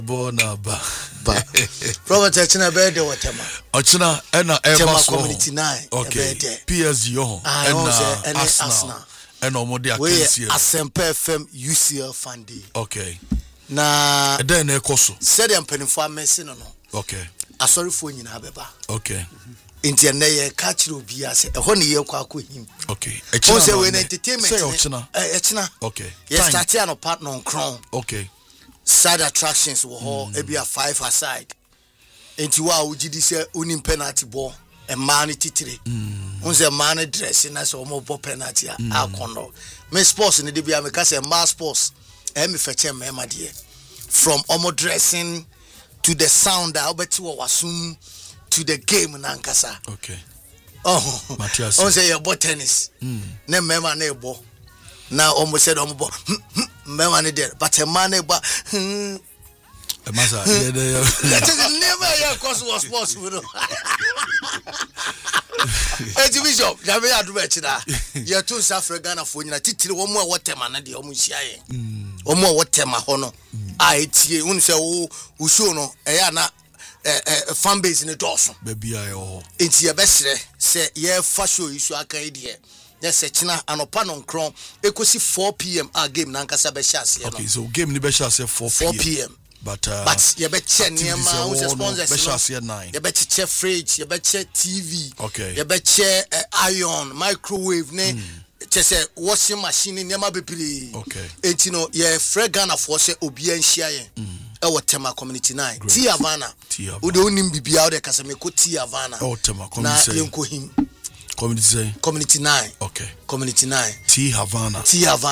Bona ba. Robert Achina be de whatever. Achina na Tema community 9. Okay. PSG yo. And Arsenal. And omode akensie. Asempa FM UCL fan day. Okay. Na then ekoso. Said am penifo amese no. Okay. Asorifo nyina beba. Okay. Inti na ye ka kire obi ase. Eho ne ye kwa akohim. Okay. Echina we entertainment. Say Echina. Echina. Okay. Yes, start here no partner on crown. Okay. Side attractions wo ho e be a 5 aside. Enti wa ugidi se unim penalty ball e man titire. Unse man dress na so mo ball penalty a kondo. Me sports ne de bia me ka se ma sports e me feche me ma de. From omo dressing to the sound that obeti wo wasum to the game na nkasa. Okay. Oh, Matthias. Unse your ball tennis. Ne me ma na ball. Now almost said ball. Me there, but a man ba Masa, that is never your cause was possible. Bishop, Jamia do better. You're too South Ghana for you. Titty one more water man at the Omushia. Or more water mahono. I tea, unse Ushono, Ayana, a fan base in the Dawson. Baby, I oh. It's your best, say, yeah, fashion issue, I can't idea. Yes, China and Opanon Chrome. Equally 4 p.m. Our game Nankasa Beshas. Okay, so game Nibeshas 4 p.m. But you bet near my sponsors. Beshas 9. You bet check fridge, you bet check TV. Okay. You bet check iron, microwave, ne. Just washing machine in Yama Bipili. Okay. And you know, yeah, Fred Ghana for say Obian Shire. Our Tema Community 9. Tia Havana. Would only be out there because I make Tia Havana. Oh, Tema Community. him. Community 9. Okay. Community 9. T Havana.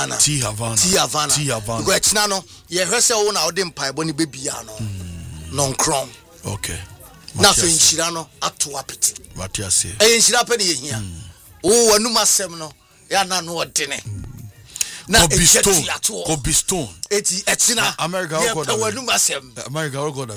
Because no, yeah, herself own our dim pie, bonny baby, non chrome. Okay. Nothing Shirano up to apity. Matthias. Eh, she happened here. Oh, a numa semino. Ya no what dinner. Now, Kobe Stone. It's China. America, America,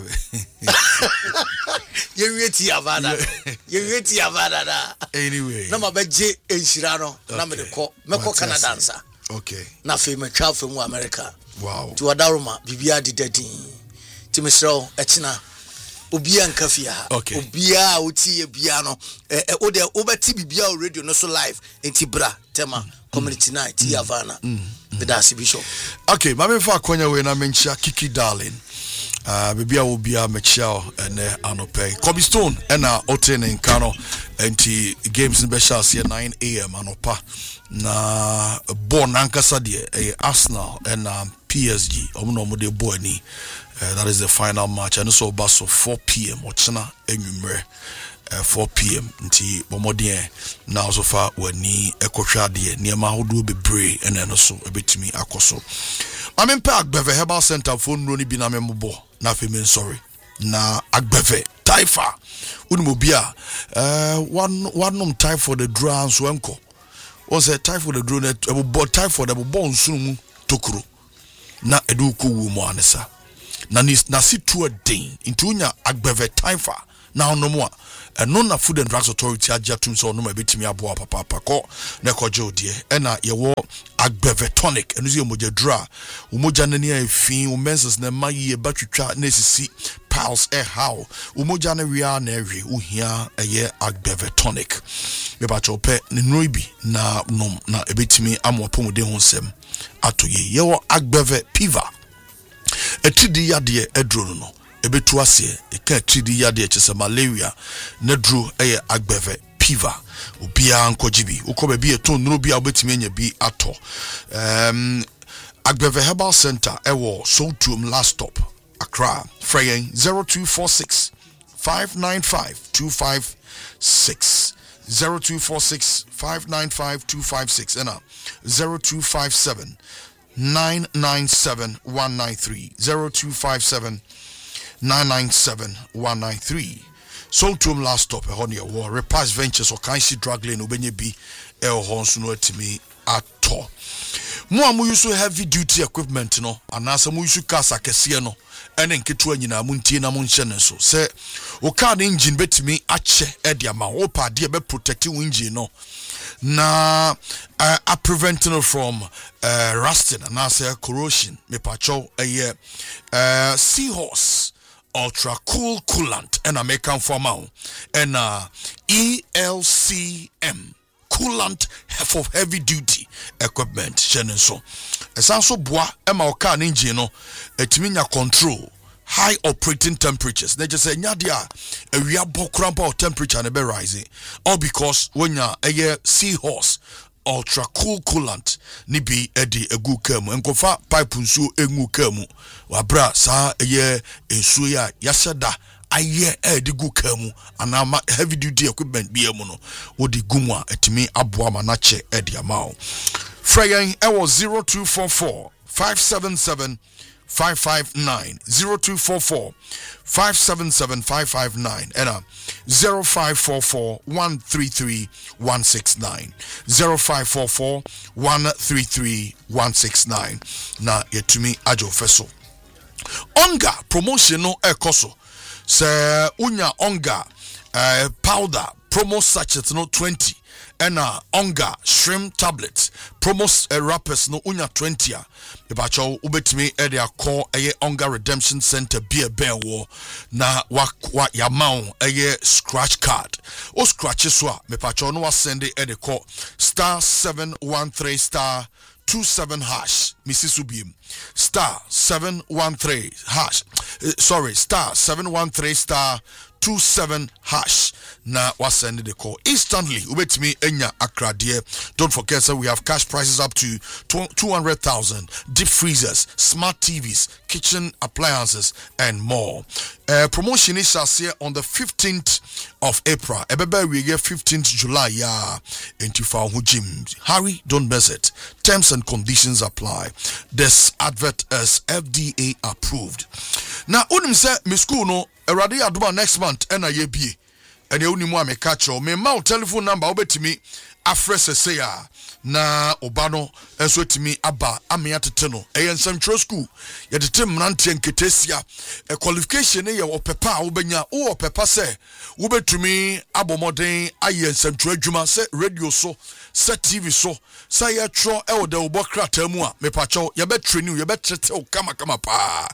You ready, Havana? You ready, Havana? Anyway, no, my bed J. and Shirano, Namako, Mako Canada. Okay. Nothing, my child from America. Wow. To Adaruma, Bibia did that. To Mr. Echina. Obian Kafia. Okay. Obia, Uti, Biano. Ode, Obati Bibia radio, no so live. In Tibra, Tema. Community 9, Tia Havana, the Darcy Bishop. Okay, Mammy Fakonya, when I mention Kiki Darling, Baby, I will be a Michelle and Anope. Kobe Stone, and Oten and Kano, and T games in Beshas here 9 a.m. Anopa. Na born Ankasadi, Arsenal and PSG, Omuno boy ni. That is the final match, and also bus of 4 p.m. Ochana Enyumre. 4 p.m. nti bomodien na so far wani ekotwa de niema hodo bebre ene no so ebetimi akoso amempa Agbeve Herbal Center phone no ni bi na membo na femi sorry na Agbeve Taifa unimobia wanom typhoid the draw so enko o say typhoid the draw na ebo typhoid ebo bon sunu tokuro na edu ko wu mu anesa na si to a din into unya Agbeve Taifa na no mo no na Food and Drugs Authority ajatum so no mabetimi aboa papa ko na koje odie na ye wo Agbeve tonic enu ye moja dra umoja na ne afin o menses na maye batwitwa na sisi pals how umoja na wia na ewe uhia eye Agbeve tonic me ba chope ne noibi na nom na ebetimi amopom de honsem atoye ye wo Agbeve piva etidi yade edro no ebetu ase eka tridi yade chese malaria na dro eye Agbeve piva obia ankojibi ukobe bi eto nuru bia obetimi anya bi ato Agbeve Herbal Center ewo Sotum last stop Accra fraying 0246 595 256 0246 595 256 and 0257 997 193 0257 997 193 Sotum last stop a honey war repass ventures or kansi drug lane obenye bi hons no atimi ato mo amu use heavy duty equipment no anasa mo use cars akese no ene nketewa nyina muntie na monhye ne so se o car engine betimi ache ede ama wo pa de be protect wo engine no na a preventing from rusting and say corrosion me pacho Seahorse Ultra Cool Coolant and American formal and ELCM coolant for heavy duty equipment shenin so esanso boa ema o car engine no etiminya control high operating temperatures na just say nya dia awia bokrampa o temperature na be rising all because when ya Seahorse Ultra Cool Coolant ni bi edi egu kamu enkofa pipe nsuo engu kamu wabra sa ensuo ya yaseda aye edi gu kamu anama heavy duty equipment bi emu no wodi gumu a etimi aboa ma na che edi amao frayen ewo 0244 577 559 0244 577 559 and 0544 133 169 0544 133 169 na yetumi ajo feso onga promotion no ekoso se unya onga powder promo sachet no 20 and onga shrimp tablets promos wrappers no unya 20 a ebacho ubetimi e dia call onga redemption center be ben wo na wa yamao scratch card o scratch so a mepacho no wa send e de call star 713 star 27 hash Mrs. Ubim star 713 hash star 713 star 27 hash na wasend the call instantly ubetimi enya akrade. Don't forget that we have cash prices up to 200,000, deep freezers, smart TVs, kitchen appliances and more. Promotion is here on the 15th of April. Ebebe we get 15th July ya into gym. Hurry, don't miss it. Terms and conditions apply. This advert is FDA approved. Now unim say me school no erade aduma next month ena ye bie ene unimu amekacho me ma telephone number obetimi afrese say ya na obano enso timi aba amiatete no ensantro school ye tete mrantie nketesia qualification ye opepa obenya o opepa se wobetumi abomoden aye ensantro adwuma se radio so se TV so say ye tro e de obokrata mu a mepacho ye be training ye be trete o kama pa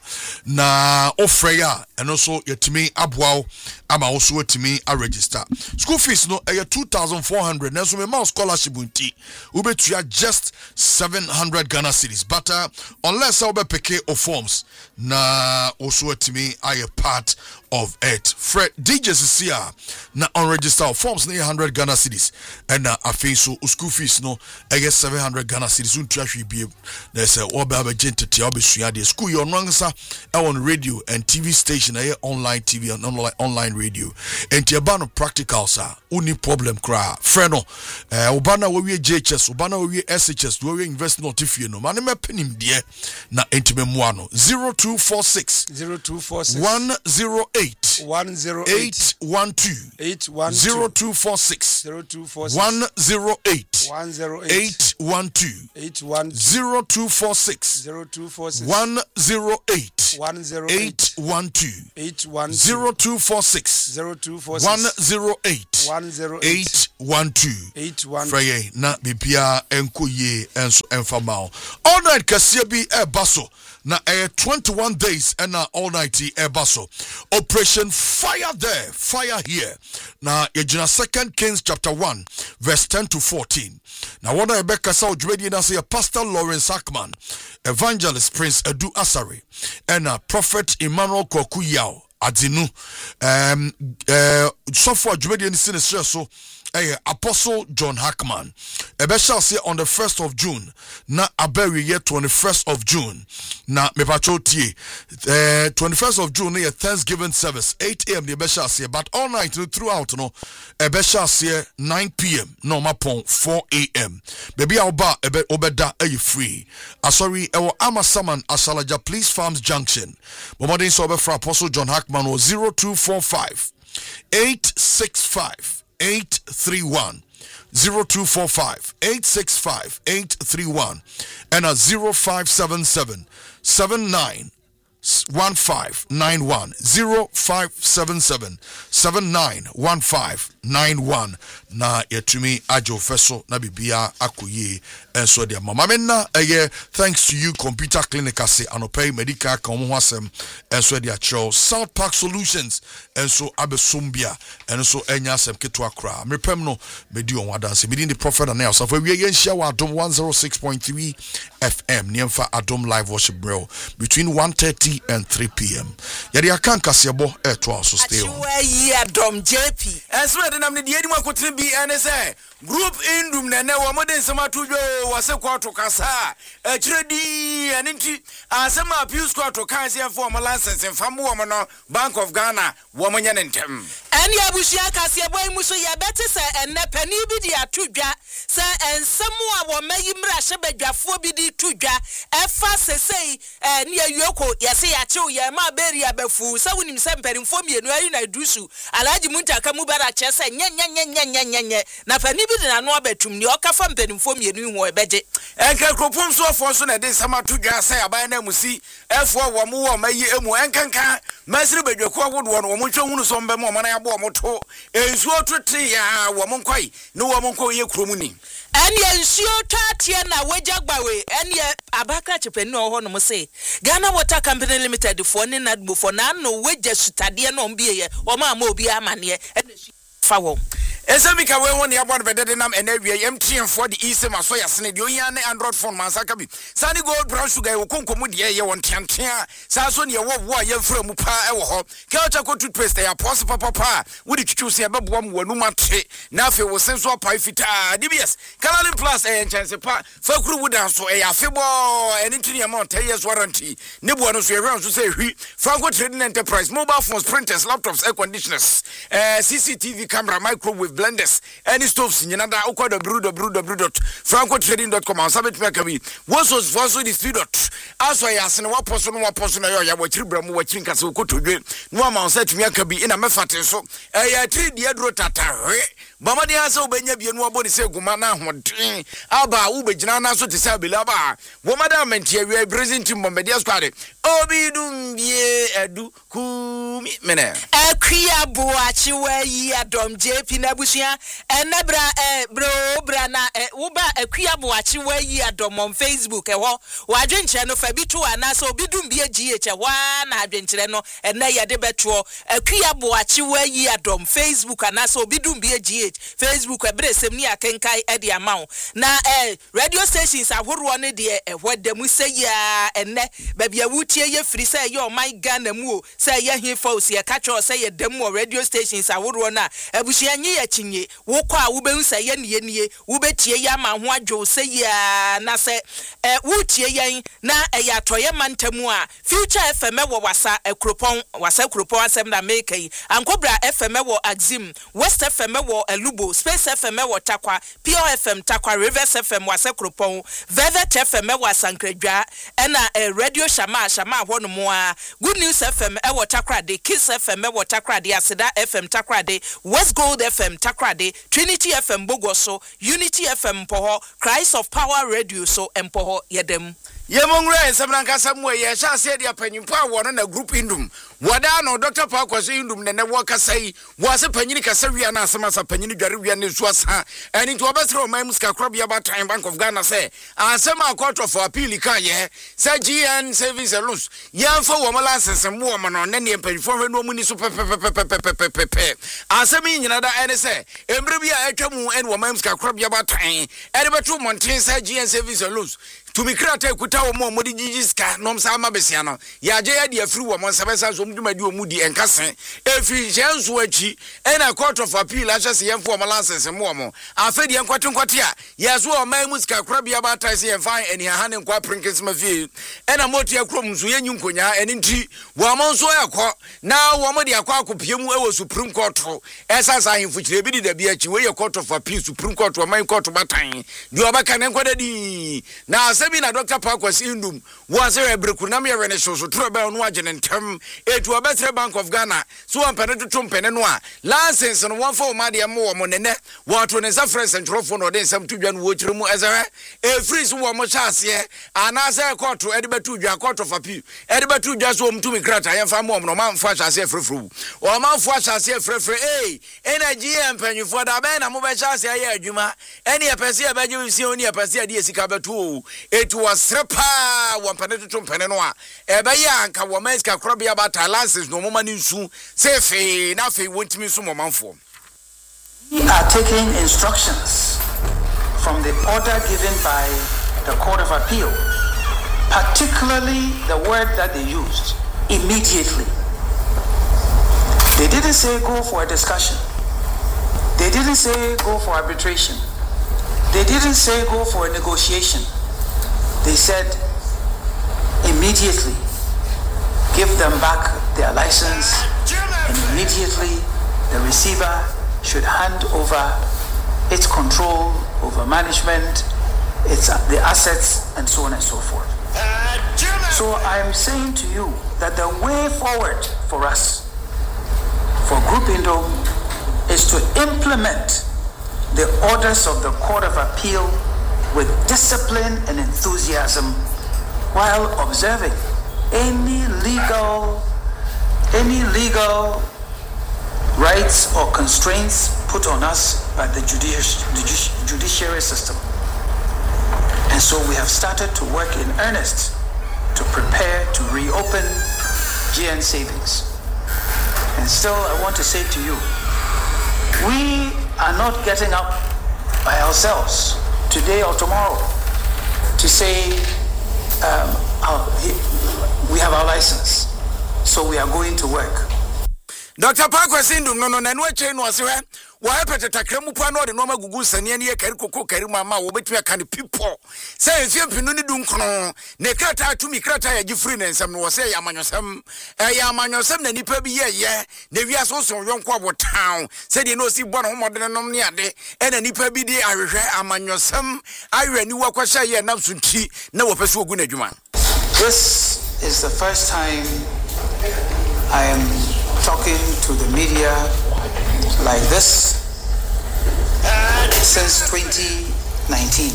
na ofreya eno so yetimi aboa ama wo so wetimi a register school fees no 2,400 na so me ma scholarship unti ubetua just 700 Ghana cedis but unless I be peke of forms na also wetimi a part of it. Fred DJs is here na unregistered forms na 100 Ghana cedis and afi so school fees no 700 Ghana cedis untua hwe bie na say oba ba gentete obesua de school your nwansa on radio and TV station online TV and online radio and tiaba no practical sa uni problem kra friend no obana we JHS obana we SHS we invest not if you know mane mepenim de na entimemu ano 0246 108 108 812 0246 108 812 0246 108 812 0246 108 812 Freye na bibia enkoye enso enfamao all night kasia bi ebaso na 21 days and all night ebaso operation fire there fire here na yejina 2 Kings chapter 1 verse 10 to 14 na wona ebeka sa odwedi na say Pastor Lawrence Ackman, Evangelist Prince Edu Asare and Prophet Emmanuel Kokuyao Adinu so for odwedi ni sinestre so Apostle John Hackman. Ebe shall say on the 1st of June. Na aberi ye 21st of June. Na mepacho tie. 21st of June ye Thanksgiving service 8 a.m. the ebe shall say, but all night throughout no ebe shall say 9 p.m. no mapon 4 a.m. Baby oba ebe obeda free. Sorry ewo Amasaman Asalaja Police Farms Junction. Bomodin so for Apostle John Hackman was 0245 865 831 0245 865 831 and 0577 79 791591 0577 na yatumi ajo feso na bibia akoye enso de mama menna thanks to you computer clinic ase anopay medical kan ho asem enso de achro South Park Solutions enso abesombia enso enya asem keto akra mepem no medi on wadanse medi the prophet and else we yenhia wa Adom 106.3 FM niemfa Adom live worship bro between 1:30 and 3 p.m. yadi akan kasebo to also stay on Adom JP enso de nam ne de edi makotin bi ene say group indum nene wo modern samatujo wase kwato kasa echiredi aninti asema abuse kwato kanse for mo license fam wo mo no Bank of Ghana wo mo nyane ntem ene abushia kase boy muso ya beti se enne pani bi di atudwa se ensemu a wo mayi mra hye badwafo bi di tudwa efa sesei ne ayoko yese ya chew ye ma beri abafu se wonim se mperimfo mienu ayi na dusu Alhaji Muntaka Mubara chese nye na pani bi na no abatum ni okafa mpenimfo mienu ho ebeje enka kropom so afo so na de samato dwa sai aban na musi efo wo mo wo mayi emu enkanka masiri badwako awodo no mo twahunu so mbe mo mana yabo mo to ensuo tete ya wo mo nkwai ne wo mo nkwai ye kromu ni ene ensuo tatie na wajagbawe ene abaka chepeni ho no mo se Ghana Water Company Limited fo ne nadbo fo na no waja sutade no mbie ye o ma obi amane ene fawo Esemika we won ya bon bedede nam enawie MTN for the east maso yasne de onya ne Android phone mansaka bi sani gold brown sugar wo konkomu de ye won tiantia sa so ne wo ye fra mu pa e wo ho kelcha ko toothpaste ya pos papa wo di twitwu se bebo am wanu mate na afi wo senso pa fita DBS Calalin Plus chance pa fakuru wudan so ya febo enitini amount 10 years warranty ne bo no so ye ran so say hwi Franco Trading Enterprise mobile phones printers laptops air conditioners CCTV camera microwave blenders any stoves nyina da ukwa www.francotrading.com and sabet me kabi wosos foso the speed dot aso yasne waposo no waposo na yo ya wachiri bramu wachiri nkase ukotodwe no ama set me kabi ina mefate so ya 3 die dro tata mama de asa obenya bie no abodi se guma na hoden aba ubegyina na so te se abela ba wo madam mentia we present team bombedia squad obidum bie edu kumi mene akria boachi wa yi Adom JP na busia enebra bra na uba akria boachi wa yi Adom on Facebook ho wadwenkyere no fa bitu ana so obidum bie GH wa na adwenkyere no ene ye de beto akria boachi wa yi Adom Facebook ana so obidum bie GH Facebook ebresem ni akenkai e de amawo na radio stations ahoro ne de ehwedam seya enne babia wutie ye firi say ye my Ghana mu o say ye hifo o se ka cho say ye dem radio stations ahoro na abusia nye ya chinye wo kwa wo be say ye nie wo betie ya ma ho adwo say ya na say wutie yen na ya toye mantamu a Future FM wo wasa ekropon asem na make yi ankobra FM wo Axim West FM wo Lubo Space FM wo Takwa Pure FM Takwa Reverse FM wase Kropon Velvet FM wo Sankredwa ena Radio Shama ho no mo a Good News FM wo Takwa de Kiss FM wo Takwa de Aseda FM Takwa de West Gold FM Takwa de Trinity FM Bogoso Unity FM Poho Christ of Power Radio so empoho yedem Yemongre Sabranka Samwe ye sha se dia panyimpa wo na group indum wada no Dr. Pakwaso indum ne woka sai wase panyini kasa wia na asema sa panyini dware wia ne suasa eni to obesro man muska krobia ba time Bank of Ghana say asema court of appeal kan ye say GN service loans yamfa wo mo license mo mo no ne panyifo hwe no mu ni so pepepepepepepepe asema nyina da ene say embre bia atwamu en wo man muska krobia ba time ene beto monten say GN service loans to me krata ekuta wo mo di gigiska nom sa ma besia no ya je ya di afiri wo mo sabesa so mdumadi wo mudi enkase efi jenso achi ena court of appeal achase yemfo mo license mo afedi enkwate a yeso o man musika kora bia ba tai se yemfa eni ha ne nkwa prinkins ma fie ena moti akrom so yenyu nkonya eni nti wo mo nso yakọ na wo mo di akọ akopiemu ewo Supreme Court esa sa himfu kire bi di da bia chi we ye court of appeal Supreme Court wo man court batan di obaka ne nkwada di na Sebi na Dr. Parkwas Indum was a brekunam ya so trouble no agent term to a better Bank of Ghana so am penetrate penenoa license and one for Madia mo monene what on is a friend central phone or then some to Jan watch room as a freeze one more chance here and as a court to Edinburgh to your court of appeal Edinburgh to just home to me crat I am for mom no man flash as a free or man flash as a free energy and penny for the man a mobile chance here Juma any a person about you see only a person Sikaba it was Srepa one penetrate penenoa Ebayanka women's crabby about license no more soon say nothing won't me some man for. We are taking instructions from the order given by the Court of Appeal, particularly the word that they used, immediately. They didn't say go for a discussion. They didn't say go for arbitration. They didn't say go for a negotiation. They said immediately give them back their license, and immediately the receiver should hand over its control over management, the assets, and so on and so forth. So I am saying to you that the way forward for us, for Group Indom, is to implement the orders of the Court of Appeal with discipline and enthusiasm while observing any legal rights or constraints put on us by the judiciary system. And so we have started to work in earnest to prepare to reopen GN Savings. And still I want to say to you, we are not getting up by ourselves today or tomorrow to say we have our license, so we are going to work. Dr. Parkwas Indum no chain was where why petata kremu pa no de no magugu sane ne kari koko kari mama wo betumi aka ne people say if you pinu ni dun kono ne krata atumi krata ya gifri ne nsam no say amanyosam na nipa bi ye ne wi aso so yonko abotan say de no si bo no modene nom ne ade e na nipa bi di ahwehwe amanyosam ahwe ni wakwa ye nam sunti na wo pese ogu na dwuma. This is the first time I am talking to the media like this since 2019.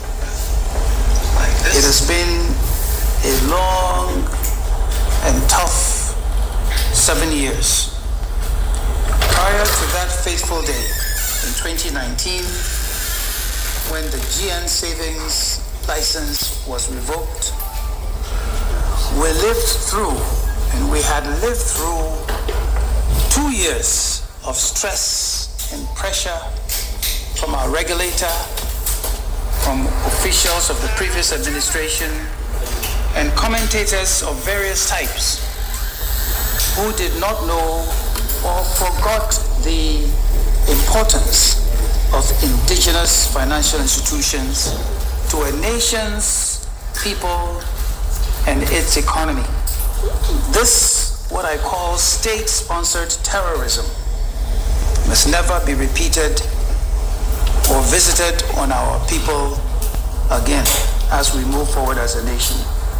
It has been a long and tough 7 years. Prior to that fateful day in 2019, when the GN Savings license was revoked, we lived through, and we had lived through 2 years of stress and pressure from our regulator, from officials of the previous administration, and commentators of various types who did not know or forgot the importance of indigenous financial institutions to a nation's people and its economy. This, what I call state-sponsored terrorism, must never be repeated or visited on our people again as we move forward as a nation.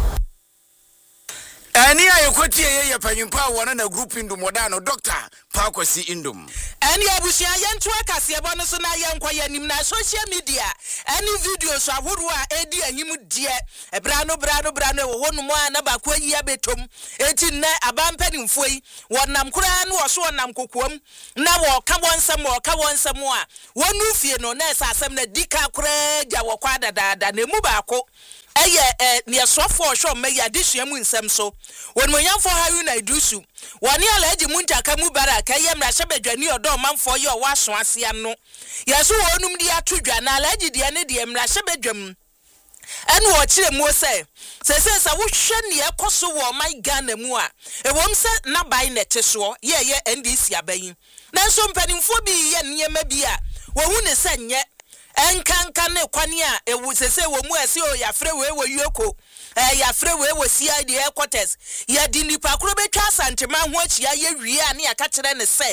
Any ayokoti ye panyimpa wona na group Indum modano Dr. Parkwas Indum. Any abusia yentu akase ebo no so na yenkwa yanim na social media any videos ahodo a edi anyim die bra no wo honu mo na ba kwa yi abetom enti na abampanimfo yi wonam kura na wo so wonam kokoam na wo ka wonsam a wonu fie no na asasem na dika kura gya wo kwa dada na mu ba ko ne sofo sho me ya disua mu nsem so won mo yamfo hayu na idusu woni alaji muntaka mu baraka ye mrahye badwani odo manfo ye o waso ase am no yeso wonum di atodwa na alaji de ne de mrahye badwam ene wo kire mu se sa wo hwe ne ekoso wo my Ghana mu a ewom se na bai ne teso ye NDC abayin na so mpanimfo bi ye niema bi a wo hu ne se nye enkanka ne kwani a ewu sese wo mu ase o ya frɛ we yoko ya frɛ we CID headquarters ya di nipa kro betwa santema ho achia ye wie a ne aka kire ne se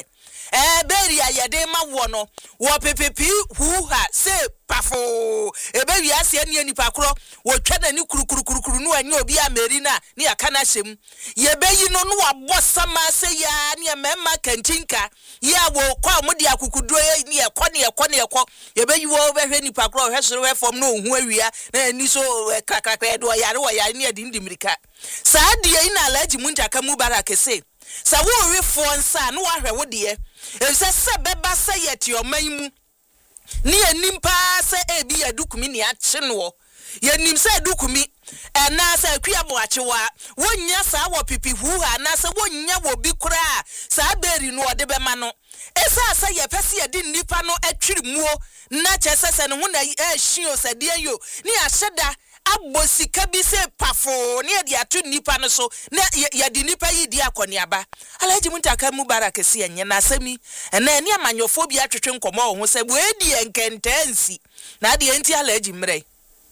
beri ayede ma wo no wo pepepi hu ha se pafo ebe wi ase ne nipa kro wo twa na ni kurukuru no anya obi amerina ne aka na hyem ye beyi no no wabɔ sama se ya ne mema kantinka ya wo kwa mo de akukuduro ne ekɔ ye beyi wo behwe nipa kro hwe soro hwe fom no hu awia na ani so kakrakra do yare ne adindimirika saa de yi na Alhaji Muntaka Mubarak se sa wo refo nsa no wahwe wo de se beba se yeti oman mu ni animpa se ebi adukumi ni ache no ye nim se adukumi na se akua bo achewa wonya sa wo pipi hu ha na se wonya wo bi kura sa beri no ode be ma no esa sa ye pese ye di nipa no atwiri muo na chese no ho na ehio sade yo ni ahyeda abosika bi se pafo ne de atu nipa no so na ye di nipa yi di akoniaba Alhaji Muntaka Mubarak se enye na asemi na ne amanyofo bi atwetwe nkomo ho se bo edi enkentansi na de enti Alhaji mre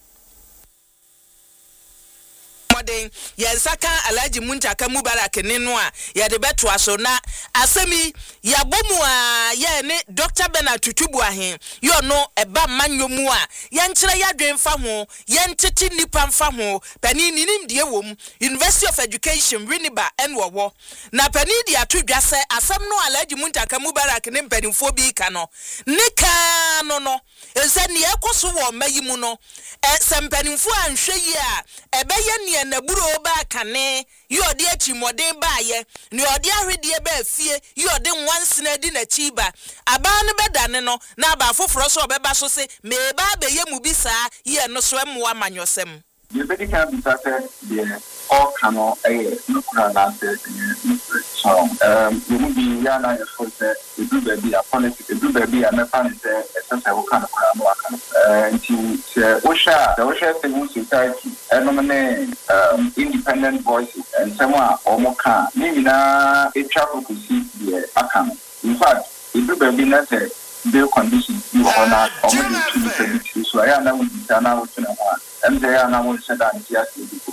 modern yensaka Alhaji Muntaka Mubarak ne no a ye de beto aso na asemi ya bomu a ye ne Dr. Bernard Tutubu ahen yo no eba manyomu a ye nkyere ya dwenfa ho ye ntete nipa mfa ho pani ninim de wom University of Education Winneba enwowo na pani de atodwa se asem no Alhaji Muntaka Mubarak ne mpanimfo bi ka no ne ka no ese ne ekoso wo mayimu no sempanimfo anhwe yi a ebeye ne na buro ba kane yo de achimodin ba ye ne ode ahwede ba afie yo de nwansena di na chiba aba ne bedane no na aba foforo so obeba so se me ba be ye mu bi saa ye no so emwa manyosem ye be di kan bi sa se de all kano no kura na se so you mu bi ya na ye for se edu ba bi a politics edu ba bi a me fan se se wo kan kura no aka nti se wo sha civil society enomene independent voices and someone omoka ni na etwa kokusi de aka in fact edu ba bi na se the conditions you are not omedi so I na we na wo tena ho and they are now said that just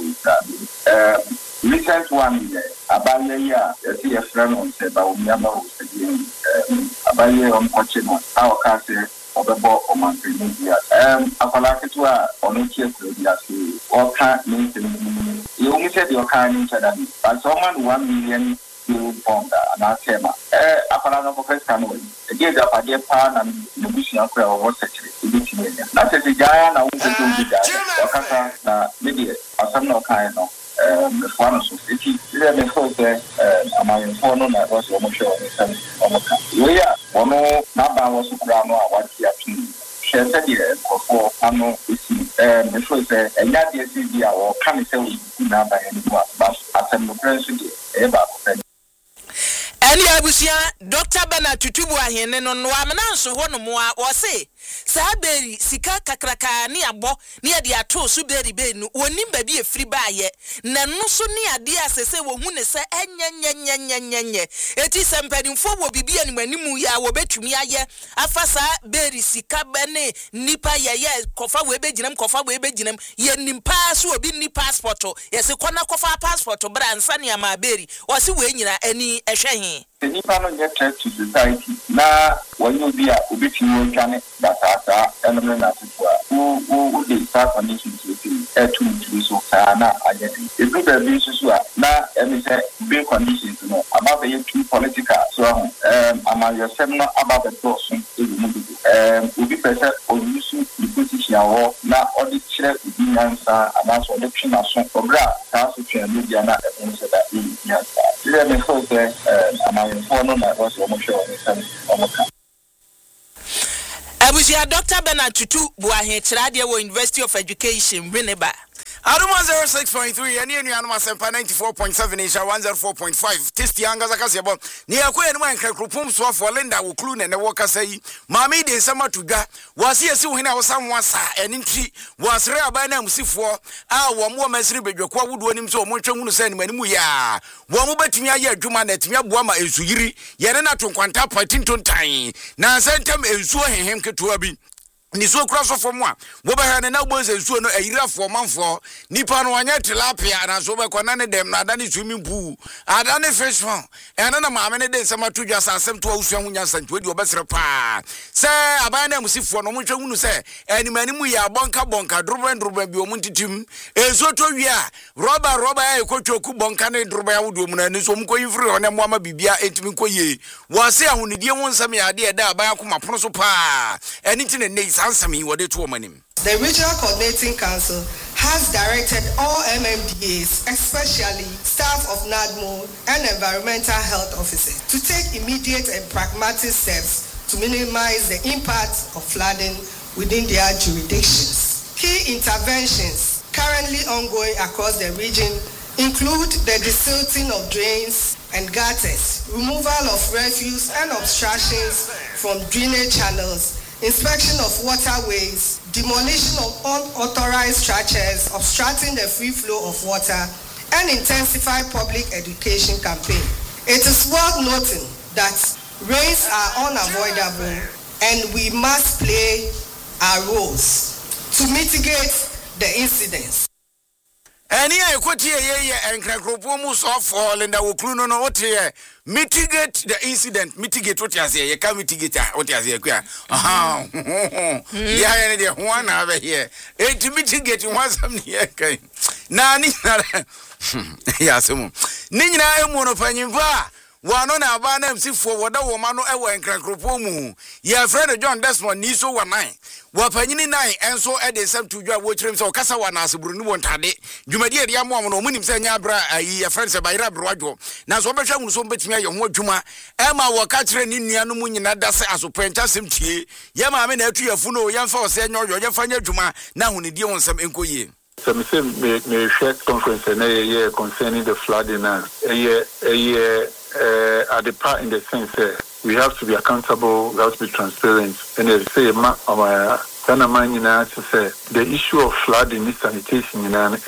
recent one abaye ya see a friend on said about me about abaye on kochino how can say obebo o man media akwala ketua ono tie media see o ka ni you me said you can in that but someone 1 million you pound na tema akwala no professor no again the apade pa na nebusia kwa o secretary ibitime na se jaya na wo ko bi da wakata na media asam na kan no the one so if me for the amayenfo no na was o mo show ni sam o mo ka we ya ono na ba wo so kura no a wati atu share the for ano isi me so say enya de si bi a wo kan se wo na ba ni ba asam no president e ba ko Ani abusia Dr. Bernard Tutubu ahene no no amena nso ho no moa wo se saa beri sika kakraka ne abo ne ade ato so beri benu onim ba bi efiri baaye na no so ne ade asese wo hu ne se enyenyenyenyenyenye eti sempadimfo wo bibia ni manimu ya wo betumi aye afa saa beri sika bene nipa ye kofa wo ebegyinam kofa wo ebegyinam ye nimpa so obi ni passport ye se kona kofa passport bra nsa ne ama beri wo se we nyina ani ehwe nipa no get to society na wanyo bia obetini ntwane batata enomre na tuwa wo dey start conditions to so na agent ebi da bi so na emi say be conditions no about the two political so ama yosem no about the person obi pese olusu the position awo na odi kire obi nyansa about the twina so obra ta so twina media na emi say that nyansa ile me so say ama no na was o mo show ni sam o mo ka abusia Dr. Bernard Tutubu ahen kirade wo University of Education Winneba Aduma 06.3 and you are 94.7 Isha 104.5 Tisti anga zakasi abo ni yakwe ni mwa nkrupum so for Linda wo clue ne woka sai mami de nsama tuga wasi esi wo hina wo samwasa enintri wasre aban na musifo a wo mo masiri bedwakwa wudo nim so mo ntwehunu sai ni manimu ya wo mo betumi aye adwuma na etumi aboa ma esuyiri ye ne na tonkwanta patintontan na sentem ensuo hehem ketoa bi ni so kura so fom a wo ba ha ne na bo se suo no ayirafo manfo nipa no anya tilapia na so be kona ne dem na ada ne swimming pool ada ne fish farm ena na maame ne de nsama to dwa asem to awusua hunya santu odi obesere pa se aban na musifo no monhwe hunu se animani mu ya bonka droben bi omu ntitim ezo to wi a roba ya ekotwoku bonka ne droba ya wodo mu na ni so mko yifri one mo ama bibia entimi nkoye wo se ahunidie ho nsam ya de da aban akoma pono so pa eni ne The Regional Coordinating Council has directed all MMDAs, especially staff of NADMO and environmental health officers, to take immediate and pragmatic steps to minimize the impact of flooding within their jurisdictions. Key interventions currently ongoing across the region include the desilting of drains and gutters, removal of refuse and obstructions from drainage channels, inspection of waterways, demolition of unauthorized structures obstructing the free flow of water, and intensify public education campaign. It is worth noting that rains are unavoidable and we must play our roles to mitigate the incidents. Any equity and Krakopomus of all in the Wukruno no mitigate the incident, mitigate what you say, you can mitigate what you say. Yeah, one over here. To mitigate one some here. Nani, yes, Nina Monopaniva. One on our banner, see for what a woman ever and Krakopomu. Your friend John Desmond Niso 19. Wapanini nine and so at the same to your watch rooms or Casawana Bruno Tade. Jumadia Yamon or Munim Sanyabra, a friend by Rabrajo. Now so much I so bet me your Juma. Emma were catching in Yanumunina das as a pentasim tea. Yama men to your funo, young for Senor, your Fanya Juma, now when the deal on some inquiry. So, may share conference and a year concerning the flooding a year at the part in the sense we have to be accountable, we have to be transparent. And they say, to say the issue of flooding is sanitation,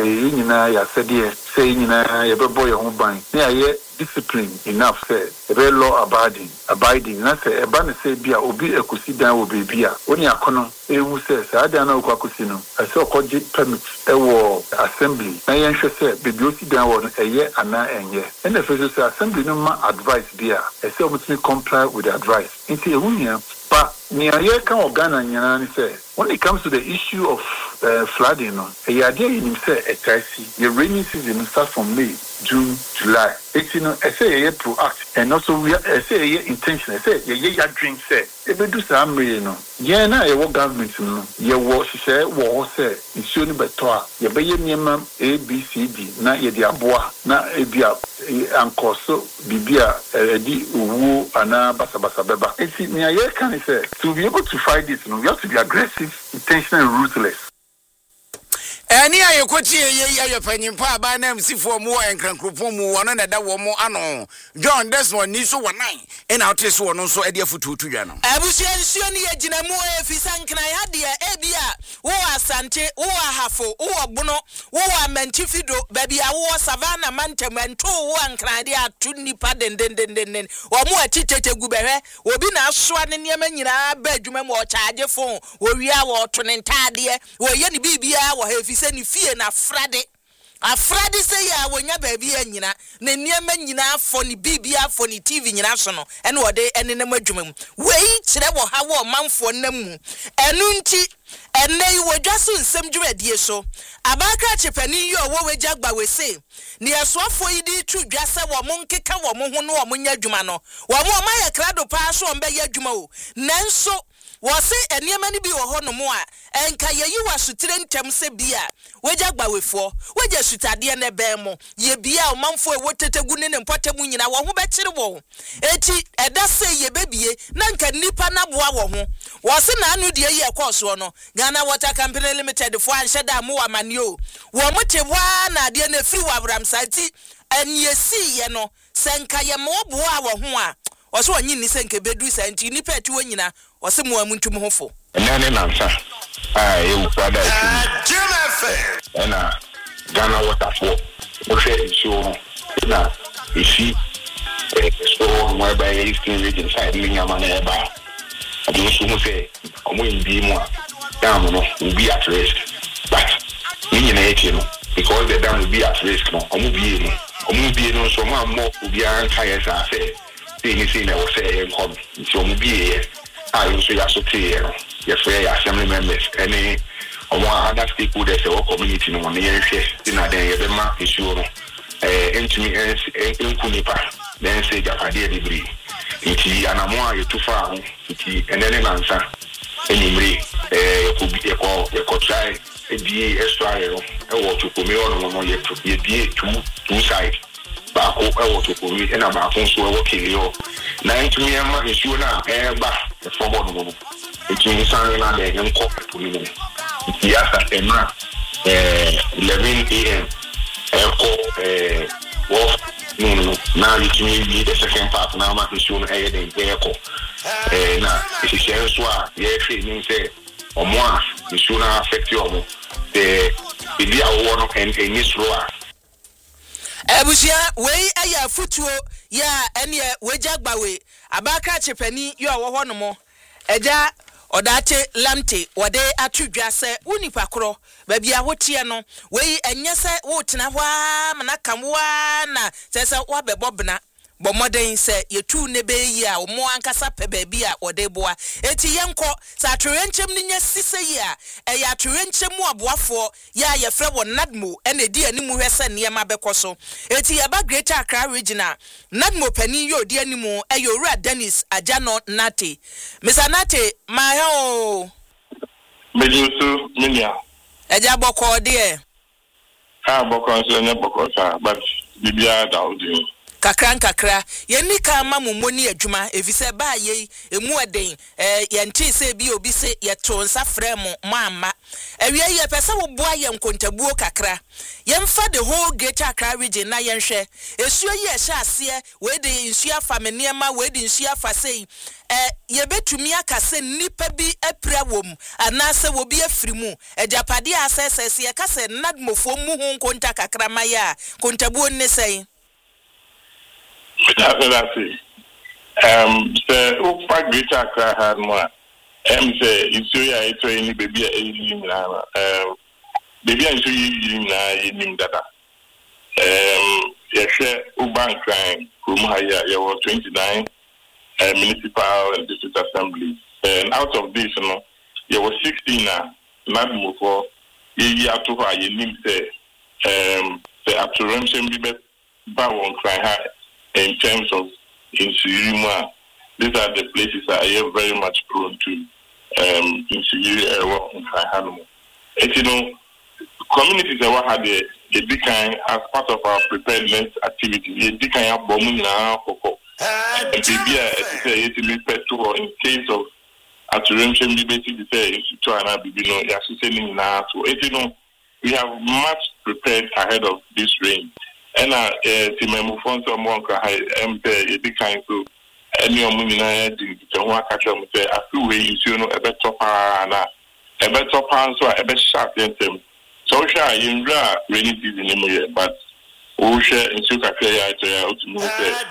discipline enough say a very law abiding na say eba na say bia obi ekusidan wo bebia oni akono ewu say ada na okwakusi no ase okoje permit ewo assembly na yenhwe say bebi osidan wo no eye ana enye and the first say assembly no ma advice bia ase omutini comply with the advice nti ewunya but niaye kan organa nyana ni say when it comes to the issue of flooding no e idea in say the rainy season starts from May, June, July. It's I say a proact and also we say intention. I say your dream say if we do some yeah na your government no your what she say what say it's only better your be nyema ABCD na ye dia boa na ebia anko so bibia di owu ana basa beba. It's near ye can say to be able to fight this no you have to be aggressive, intentional and ruthless. Any I could see a penny pa by name see for more and Krankrupomu one and that woman ano. John Desmond Niso 19 and out this one also a dear for 2 Jano. Abusian Sioni Jinamu Fisan can I had dear Ebia, who are Sante, who are Hafo, who are Bono, who are Mentifido, baby, I was Savannah Mantem and 2 1 Cladia, 2 Nipad and then, or more Tite Gubere, will be now swan in Yemen, bedroom or charge your phone, where we are or Tonentadia, where Yenny Bibia or heavy. Send fear na Friday. A Friday say ya when your baby and yina, Nenya funny BBA funny TV national, and what they and in the medjum. Wait, that will have a month for them. And nunti, and they were just in some dread year so. Abaka Chipani, your woe jagba we say. Near swap for you to Jassa or monkey cow or Mohono or Munya Jumano. Or more my crowd pass on Bay Jumo. Nanso. Was say a near many be or honomoa, and Kaya you are sutrain temse beer. Wejagba we for, Weja sutadia ne bemo, ye beer, Mumfo, water gunin and potamun in our better wall. Eti, and that say ye baby, none can nip an abwa. Was an anu dear year course one, Ghana Water Company Limited, for and Shada Moa Manu. Wamuche one, dear ne few Abram Sati, and ye see, ye no, Sankaya mo boa. Also, I need to send a bedroom and you nip to winner or some more to Mofo. And then answer. I brother. And Ghana water for. Okay, so now you see, so whereby 18 regions inside me, I'm on a bar. I do say, I'm going to be more. dam no will be at risk. But in because the dam will be at risk, no, so more will be as I say. Anything I will say and come. So I also associate your assembly members, any other stakeholders or community no one year in a day, the mark is sure. Intimate in Kunipa, then say Japadia degree. Iti anamwa yetu fa iti enene nansa enimre could be a try a extra e wo to come on no yetu ye two side ba ko e wo to come e na ba fun so e wo kele yo na ntumi ama issue na ba e fo bo no iti san na de nko to ni iti asa emra 11 am e ko no. Now you can be the second part. Now I'm not sure I didn't vehicle. Now, if you share so, yes, it means or more, you should not affect you. The idea of one and this row. Ebusia, way a footwo, ya, and ye, wejak bawe, abaka chepeni, you are one more. Eja. Odate lamte wade atudwa se unipakro baby a wotia no we enye se wotena hwa manakamwa na se wa bebobna bo moden se yetu ne be yi a omo ankasa pe baby a ode boa eti yenko sa atwerenchem ni nya sise yi a ya atwerenchem mu aboafo ya ye frɛ wo nadmo ene di animu hwese ne ma bekoso eti ya ba Greater Accra Regional nadmo pani yo di animu Owura Dennis Ajano Nate Mr. Nate ma ho Mejusu minia eja boko de boko so nya boko sa but bibia daudi kakra yenika ma mumoni adwuma efise ba ye emu eden yente se bi obi se yeto nsa fremu mama ewie ye pese wo boa ye nkontabuo kakra yemfa the whole Greater Accra region na yenhwe esuo ye hye ase we de nsuo afamene ma we de nsuo afasei ye betumi akase nipa bi apra wom anase wo bi afirimu ejapade asese ye kase nadmofo mu hu nkonta kakra ma ya kontabuo ne sei say Upa Greater Accra had more. Say Isuya ito any baby baby and you data. Yes, Uban crime, Kumaya, there were 29 municipal and district assemblies. And out of this, there were 16 not move for ye to her, you need say up to Remshem Bibet Bawon crime. In terms of insecurity, these are the places that are very much prone to insecurity error. Communities that had a big kind as part of our preparedness activities. A big kind of bombing now for in case of attention liberty to we have much prepared ahead of this rain. And Timemu Fonso Monka, a big kind so any Munina did one catch them say, I feel way you know a better and a better pan so a better sharp them. So shall you rainy season in the but Osha in Suka to move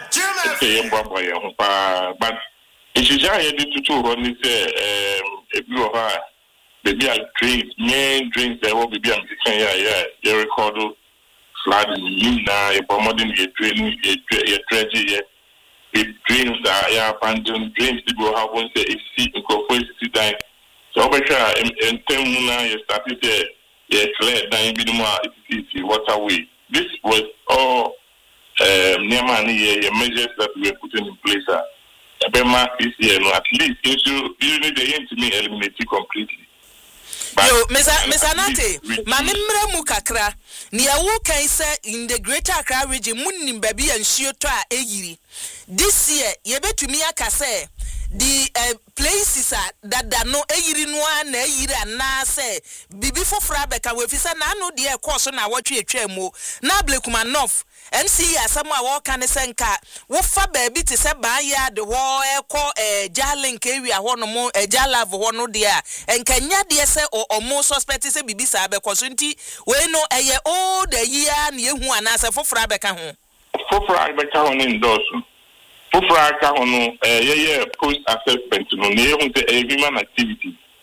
but if you shall head to when you say a view of her, baby, I drinks, main drinks, there will be they record. Flooding, a promoting a train, a tragedy, dreams are abandoned, dreams to go have one say a seat and go for a time. So, and Temuna, you started there, clear, dying Biduma, it's waterway. This was all near money measures that we were putting in place. Bema this year, at least, you need the end to me eliminated completely. Yo, Mr. Nate, Mamimra Mukakra, near Wukai say in the Greater Accra region, Munim baby and Shiota Egiri. This year, ye bet to me a case. The places that no Egiri no na Egiri na say, Bibi for Frabeka, if you say, no, dear, course on our watch a tremo, Nablekumanov. MC asama wo kan senka wo fa baby te se ban ya de wo ekọ jalink area ho no mo jalav ho no de a enkanya de se omo suspect se bibi sa be koso nti we no eye o de yia na ehu anase fofora be ka ho endorse fofora ka ho no ye post assessment no na ehu se human activity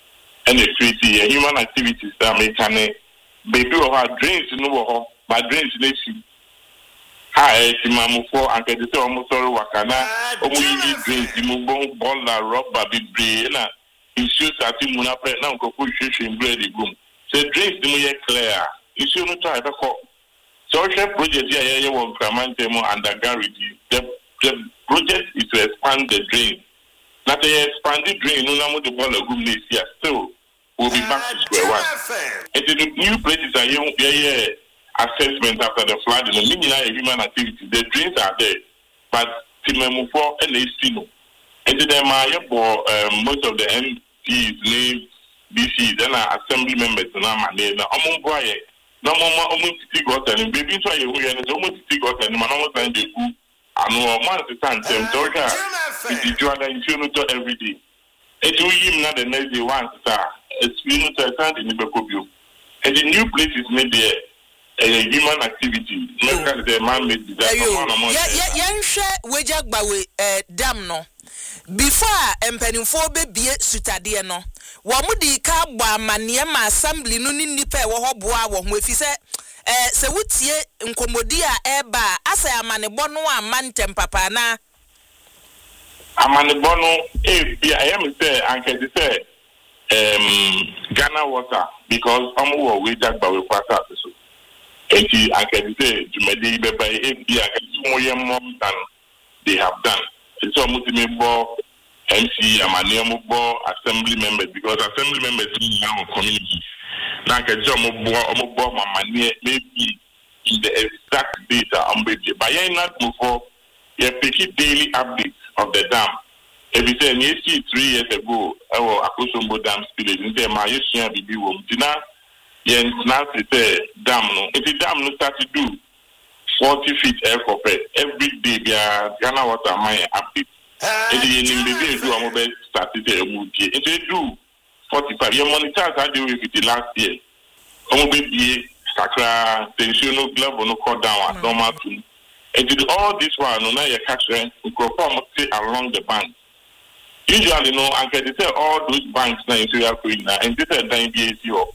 and the creative human activities that make an baby or her drains no but drains nation. Hi, Timamu for and get the almost all wakana, only drains, the ball, rubber, big brain, issues at Timuna Pet now go push in bready boom. So drains the more clear. You should not try to call. Social project here won't Cramantemo and the garage. The project is to expand the drain. Not the expanded drain, no number the ball of good this year. Still, we'll be back to square one. And the new places are young, assessment after the flood and the minimal human activity. The drains are there, but Timemu for and they still. And then most of the MPs, names, BCs, and assembly members, and I'm among Boye. No more almost got and baby try you and almost got and man almost the who. I know a month to time, Georgia. It's you every day. It's you not the next day one star. It's you not in the Bacobio. And the new place is made there a human activity. Make the man made disaster. Young share wajak bawe dam no. Before empenifo be sutade no. Wamudi ka bwa maniema assembly no ni nipa wo hoboa wo ho efi se wutie nkomodi a eba asa amanebo no amantem papa na amanebo no bia I am say anke say Ghana water because omo we jack ba we kwata so enti anke say jumedi be by bia mo yem mom than they have done it's almost me bo MC amanemo bo assembly members because assembly members in our community. Now, maybe in the exact data on budget. But I not before you pick daily updates of the dam. If you say you see 3 years ago, our Akosombo Dam spillage in the Malaysia BB room. Now, now it's dam. No, if the dam no start to do 40 feet air copper every day, Ghana water mine update. And the baby do a mobile started a movie. If they do 45. Your monitors are doing with the last year. Maybe Sakra, tension, no glove, or no cut down, normal too. And did all this while, no, now you catch them, you perform along the bank. Usually, no, I can tell all those banks now in Syria, and this is the NBACO.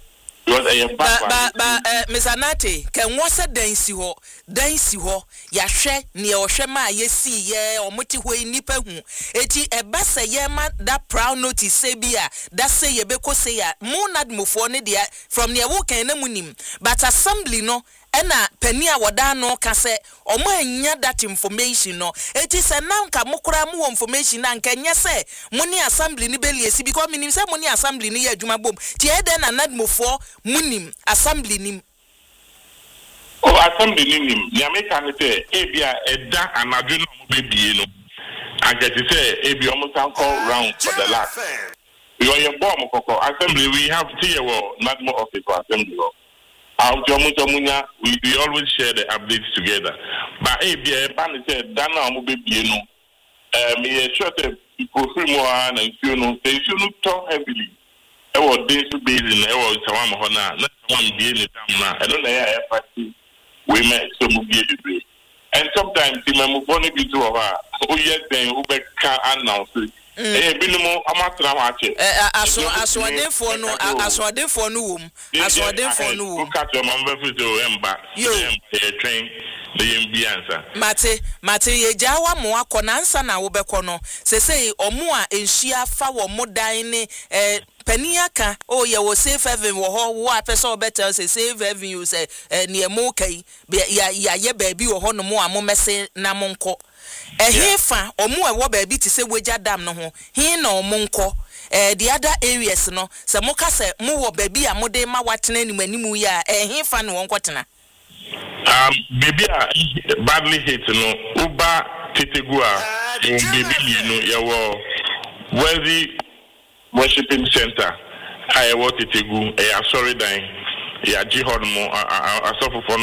But Miss Anate, can what's a dance ho, Yashe, near Oshema, yesi, ye, or Motiway Nipahu, eti a bassa yema, that proud notice sebia, that say ye beko say, monad mufone dia from near walk and munim, but assembly no. Ena penia wadano kase omo enya that information no it is a nanka mokura mu information na nka nya se muni assembly ni beliesi because minim se muni assembly ni adwuma bom ti e den na nadmofo munim assembly nim assembly nim ya make an say e bia eda anadwo no mo bebie no ageti say e bia omo san call round for the last you are your bomb koko assembly we have here nadmo office for assembly. We always share the updates together. But a ban said, Dana baby, me sure that people feel more and you know, they shouldn't talk heavily. I was days to be in the Tawama Hona, not one being the Tamna. I don't know we met some debris. And sometimes the Mamufoni be to her, oh, yes, then Uber can't announce it. Binimo amatra wache aswade for no catch your member to emba train the mbiansa mate ye jawa mo akona nsa na wo bekọ no sesei omo a enhia fa wo modan ne paniaka o ye wo safe heaven wo ho wo apesa obetel say safe heaven you say ne mo kai ya ye baabi wo ho no mo amomese na monko Ehefa omu ewo baabi ti se weja dam no ho hin na omonko the other areas no se moka se mo wo baabi a mode ma watena animu ya ehefa no wonkotena baby badly hit no uba tetegua baby no yawo worthy worshiping center I want tetegu sorry dan ya jihad mo asofo